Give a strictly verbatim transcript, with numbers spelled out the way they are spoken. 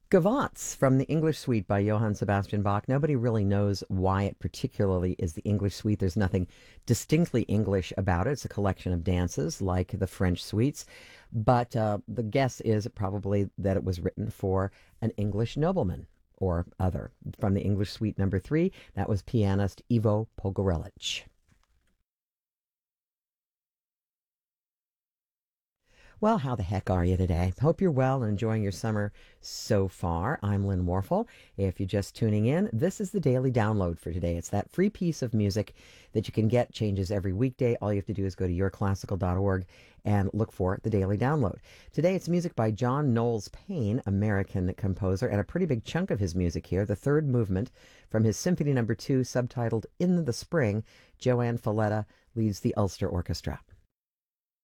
Gavotte from the English Suite by Johann Sebastian Bach. Nobody really knows why it particularly is the English Suite. There's nothing distinctly English about it. It's a collection of dances like the French suites. But uh, the guess is probably that it was written for an English nobleman or other. From the English Suite number three, that was pianist Ivo Pogorelic. Well, how the heck are you today? Hope you're well and enjoying your summer so far. I'm Lynn Warfel. If you're just tuning in, this is the daily download for today. It's that free piece of music that you can get, changes every weekday. All you have to do is go to your classical dot org and look for the daily download. Today it's music by John Knowles Payne, American composer, and a pretty big chunk of his music here, the third movement from his Symphony Number Two, subtitled In the Spring. Joanne Falletta leads the Ulster Orchestra.